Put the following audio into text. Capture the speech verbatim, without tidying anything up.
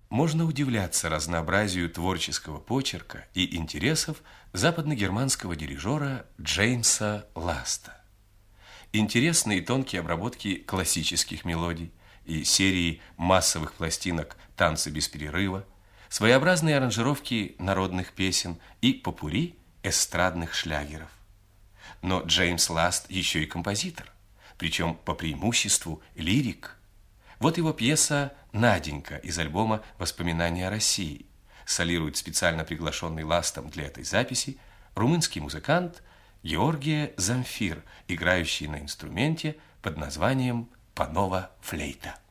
Можно удивляться разнообразию творческого почерка и интересов западно-германского дирижера Джеймса Ласта. Интересные и тонкие обработки классических мелодий и серии массовых пластинок «Танцы без перерыва», своеобразные аранжировки народных песен и попурри эстрадных шлягеров. Но Джеймс Ласт еще и композитор, причем по преимуществу лирик. Вот его пьеса «Наденька» из альбома «Воспоминания о России». Солирует специально приглашенный Ластом для этой записи румынский музыкант Георгия Замфир, играющий на инструменте под названием «Панова флейта».